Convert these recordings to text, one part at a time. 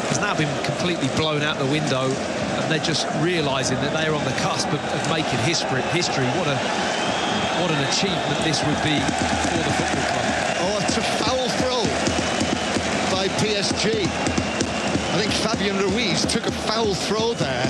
has now been completely blown out the window, and they're just realising that they're on the cusp of making history. What an achievement this would be for the football club. Oh, it's a foul throw by PSG. I think Fabian Ruiz took a foul throw there,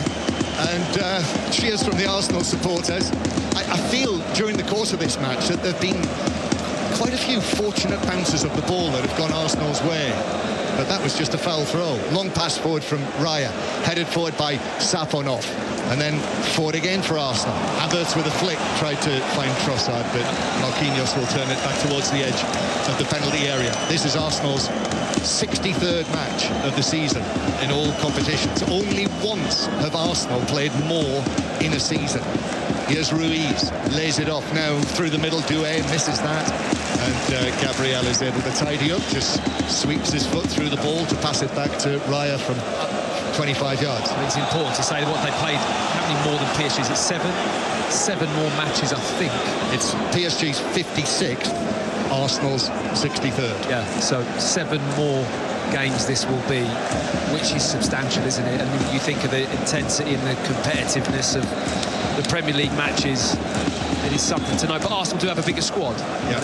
and cheers from the Arsenal supporters. I feel during the course of this match that there have been quite a few fortunate bounces of the ball that have gone Arsenal's way. But that was just a foul throw. Long pass forward from Raya, headed forward by Safonov, and then forward again for Arsenal. Havertz with a flick tried to find Trossard, but Marquinhos will turn it back towards the edge of the penalty area. This is Arsenal's 63rd match of the season in all competitions. Only once have Arsenal played more in a season. Here's Ruiz, lays it off now through the middle. Doué misses that, and Gabriel is able to tidy up, just sweeps his foot through the ball to pass it back to Raya from 25 yards. It's important to say that what they played, how many more than PSG? Is it seven more matches, I think? It's PSG's 56th, Arsenal's 63rd. Yeah, so 7 more games this will be, which is substantial, isn't it? And you think of the intensity and the competitiveness of the Premier League matches, it is something to know. But Arsenal do have a bigger squad. Yeah.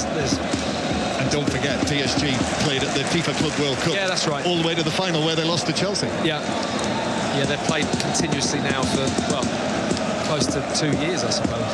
And don't forget, PSG played at the FIFA Club World Cup. Yeah, that's right. All the way to the final where they lost to Chelsea. Yeah, they've played continuously now for, well, close to 2 years, I suppose.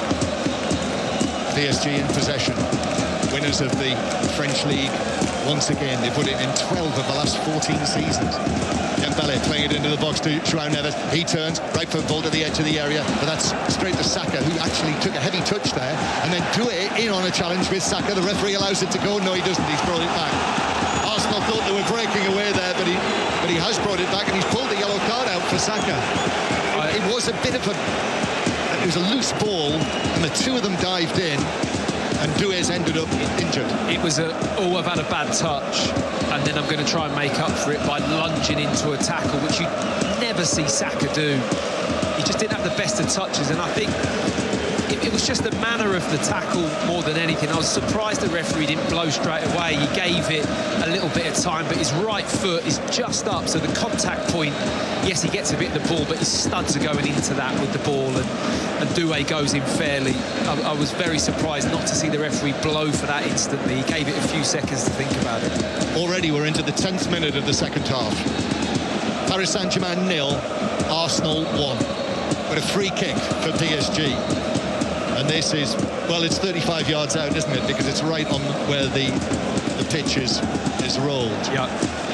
PSG in possession. Winners of the French League once again. They put it in 12 of the last 14 seasons. Dembele playing it into the box to João Neves. He turns, right foot ball to the edge of the area, but that's straight to Saka, who actually took a heavy touch there. And then Doué in on a challenge with Saka. The referee allows it to go. No, he doesn't. He's brought it back. Arsenal thought they were breaking away there, but he has brought it back, and he's pulled the yellow card out for Saka. It was a bit of a... It was a loose ball, and the two of them dived in, and Doué's ended up injured. It was I've had a bad touch, and then I'm going to try and make up for it by lunging into a tackle, which you never see Saka do. He just didn't have the best of touches, and I think it was just the manner of the tackle more than anything. I was surprised the referee didn't blow straight away. He gave it a little bit of time, but his right foot is just up, so the contact point, yes, he gets a bit of the ball, but his studs are going into that with the ball, and Doué goes in fairly. I was very surprised not to see the referee blow for that instantly. He gave it a few seconds to think about it. Already we're into the 10th minute of the second half. Paris Saint-Germain 0, Arsenal 1. But a free kick for PSG. And this is, well, it's 35 yards out, isn't it? Because it's right on where the pitch is rolled. Yeah.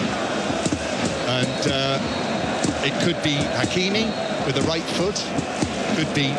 And it could be Hakimi with the right foot. Could be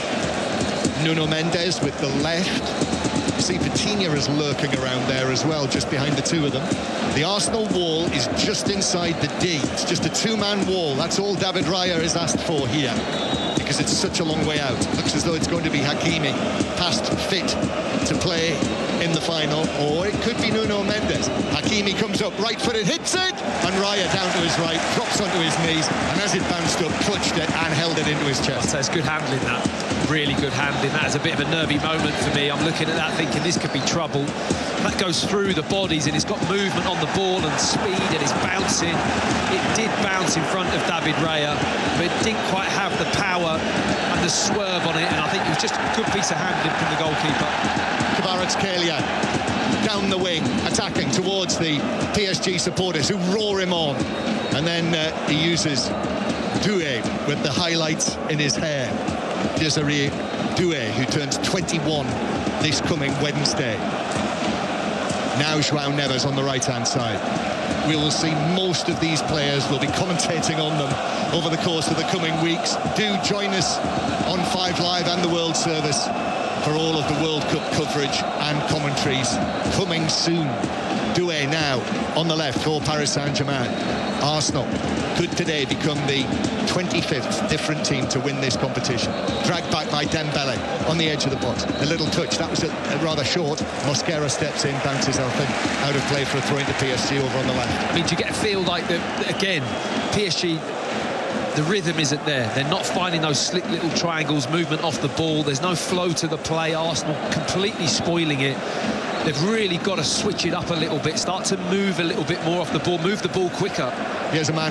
Nuno Mendes with the left. See, Vitinha is lurking around there as well, just behind the two of them. The Arsenal wall is just inside the D. It's just a two-man wall. That's all David Raya has asked for here, because it's such a long way out. Looks as though it's going to be Hakimi, past fit to play in the final, or it could be Nuno Mendes. Hakimi comes up, right-footed, hits it, and Raya down to his right, drops onto his knees, and as it bounced up, clutched it and held it into his chest. So it's good handling, that. Really good handling. That is a bit of a nervy moment for me. I'm looking at that thinking this could be trouble. That goes through the bodies, and it's got movement on the ball and speed, and it's bouncing. It did bounce in front of David Raya, but it didn't quite have the power and the swerve on it, and I think it was just a good piece of handling from the goalkeeper. Kvaratskhelia down the wing, attacking towards the PSG supporters who roar him on, and then he uses Doué with the highlights in his hair. Desiree Doué, who turns 21 this coming Wednesday. Now João Neves on the right-hand side. We will see most of these players. We'll be commentating on them over the course of the coming weeks. Do join us on 5 Live and the World Service for all of the World Cup coverage and commentaries coming soon. Doué now on the left for Paris Saint-Germain. Arsenal could today become the 25th different team to win this competition. Dragged back by Dembele on the edge of the box. A little touch, that was a rather short. Mosquera steps in, bounces off and out of play for a throw into PSG over on the left. I mean, do you get a feel like, again, PSG, the rhythm isn't there. They're not finding those slick little triangles, movement off the ball. There's no flow to the play. Arsenal completely spoiling it. They've really got to switch it up a little bit, start to move a little bit more off the ball, move the ball quicker. Here's a man